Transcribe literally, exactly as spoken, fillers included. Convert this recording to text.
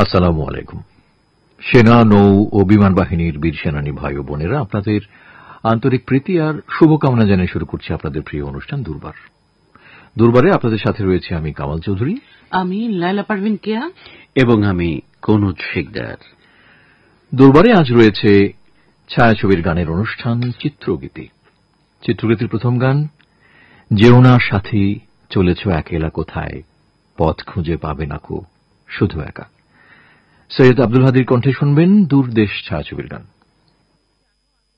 আসসালামু আলাইকুম। সেনা, নৌ ও বিমান বাহিনীর বীর সেনানী ভাই ও বোনেরা, আপনাদের আন্তরিক প্রীতি আর শুভকামনা জানিয়ে শুরু করছি আপনাদের প্রিয় অনুষ্ঠান দুর্বার। দুর্বারে আপনাদের সাথে রয়েছে আমি কামাল চৌধুরী, আমি লায়লা পারভিন কেয়া এবং আমি কনুজ শিকদার। দুর্বারে আজ রয়েছে ছায়াছবির গানের অনুষ্ঠান চিত্রগীতি। চিত্রগীতির প্রথম গান, যেও না সাথী চলেছ একেলা কোথায়, পথ খুঁজে পাবে না কো শুধু একা। সৈয়দ আব্দুল হাদীর কণ্ঠে শুনবেন দূরদেশ ছায়াছবির গান।